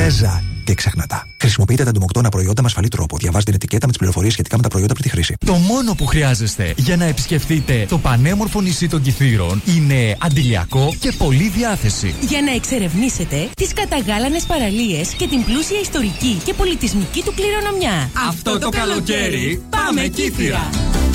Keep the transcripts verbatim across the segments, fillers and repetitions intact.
Τέζα και ξεχνατά. Χρησιμοποιείτε τα εντομοκτώνα προϊόντα με ασφαλή τρόπο. Διαβάζετε την ετικέτα με τις πληροφορίες σχετικά με τα προϊόντα πριν τη χρήση. Το μόνο που χρειάζεστε για να επισκεφτείτε το πανέμορφο νησί των Κιθήρων είναι αντιλιακό και πολλή διάθεση. Για να εξερευνήσετε τις καταγάλανες παραλίες και την πλούσια ιστορική και πολιτισμική του κληρονομιά. Αυτό το, το καλοκαίρι πάμε Κίθυρα!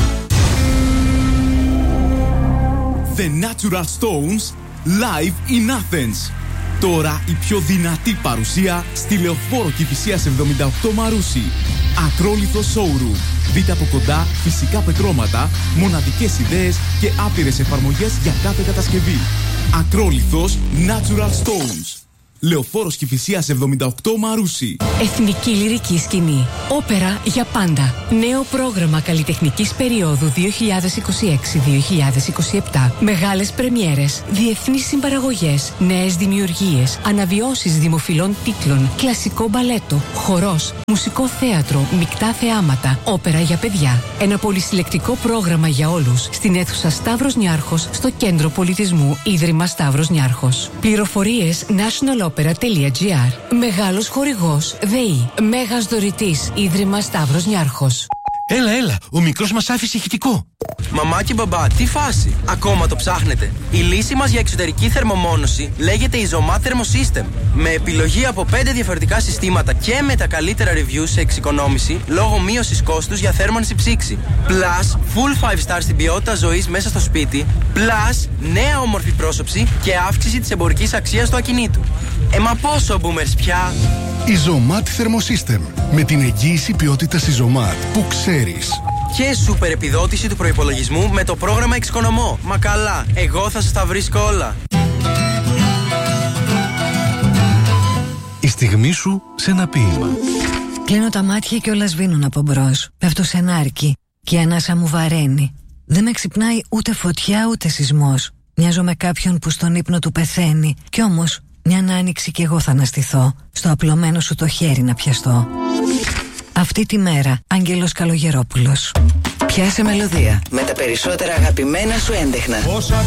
The Natural Stones live in Athens. Τώρα η πιο δυνατή παρουσία στη Λεωφόρο Κηφισίας εβδομήντα οκτώ Μαρούσι. Ακρόλιθο showroom. Δείτε από κοντά φυσικά πετρώματα, μοναδικές ιδέες και άπειρες εφαρμογές για κάθε κατασκευή. Ακρόλιθος Natural Stones. Λεωφόρος Κηφισίας εβδομήντα οκτώ Μαρούσι. Εθνική λυρική σκηνή. Όπερα για πάντα. Νέο πρόγραμμα καλλιτεχνικής περίοδου δύο χιλιάδες είκοσι έξι με δύο χιλιάδες είκοσι επτά. Μεγάλες πρεμιέρες, διεθνείς συμπαραγωγές, νέες δημιουργίες, αναβιώσεις δημοφιλών τίτλων, κλασικό μπαλέτο, χορός, μουσικό θέατρο, μεικτά θεάματα, όπερα για παιδιά. Ένα πολυσυλλεκτικό πρόγραμμα για όλους στην αίθουσα Σταύρος Νιάρχος στο Κέντρο Πολιτισμού Ίδρυμα Σταύρος Νιάρχος. Πληροφορίες national opera τελεία gr. Μεγάλος χορηγός ΔΕΗ. Μέγας δωρητής Ίδρυμα Σταύρος Νιάρχος. Έλα, έλα, ο μικρός μας άφησε ηχητικό. Μαμά και μπαμπά, τι φάση? Ακόμα το ψάχνετε? Η λύση μας για εξωτερική θερμομόνωση λέγεται Isomat Thermosystem. Με επιλογή από πέντε διαφορετικά συστήματα και με τα καλύτερα reviews σε εξοικονόμηση λόγω μείωσης κόστους για θέρμανση ψήξη. Plus, full five star στην ποιότητα ζωής μέσα στο σπίτι. Plus, νέα όμορφη πρόσωψη και αύξηση της εμπορικής αξίας του ακινήτου. Ε, μα πόσο boomers πια? Isomat Thermosystem. Με την εγγύηση ποιότητας Isomat που ξέρεις. Και σούπερ επιδότηση του προϋπολογισμού με το πρόγραμμα Εξοικονομώ. Μα καλά, εγώ θα σας τα βρίσκω όλα. Η στιγμή σου σε ένα ποίημα. Κλείνω τα μάτια και όλα σβήνουν από μπρος. Πέφτω σε ένα άρκι και η ανάσα μου βαραίνει. Δεν με ξυπνάει ούτε φωτιά ούτε σεισμός. Μοιάζω με κάποιον που στον ύπνο του πεθαίνει. Κι όμως μια άνοιξη κι εγώ θα αναστηθώ. Στο απλωμένο σου το χέρι να πιαστώ. Αυτή τη μέρα, Άγγελος Καλογερόπουλος. Πιάσε μελωδία με τα περισσότερα αγαπημένα σου έντεχνα.